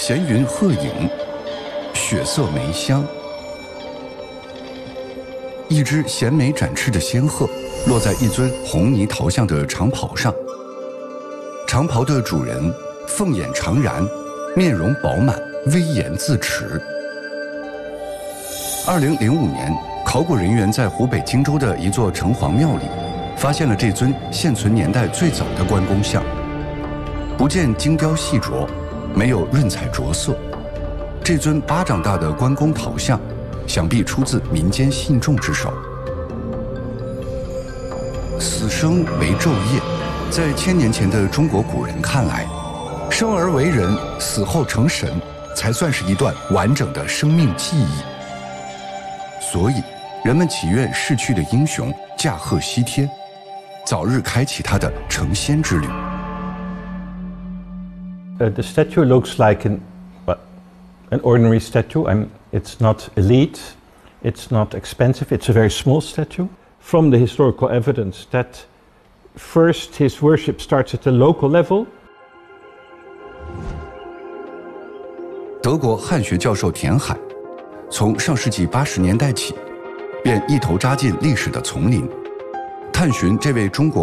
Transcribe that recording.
闲云鹤影，血色梅香。一只衔枚展翅的仙鹤落在一尊红泥陶像的长袍上，长袍的主人凤眼长髯，面容饱满，威严自持。2005年，考古人员在湖北荆州的一座城隍庙里，发现了这尊现存年代最早的关公像。不见精雕细琢，没有润彩着色，这尊巴掌大的关公陶像，想必出自民间信众之手。死生为昼夜，在1000年前的中国古人看来，生而为人，死后成神，才算是一段完整的生命记忆。所以，人们祈愿逝去的英雄驾鹤西天，早日开启他的成仙之旅。 The statue looks like an ordinary statue. It's not elite, it's not expensive, it's a very small statue. From the historical evidence that first his worship starts at the local level. 德国汉学教授田海，从上世纪80年代起，便一头扎进历史的丛林，探寻这位中国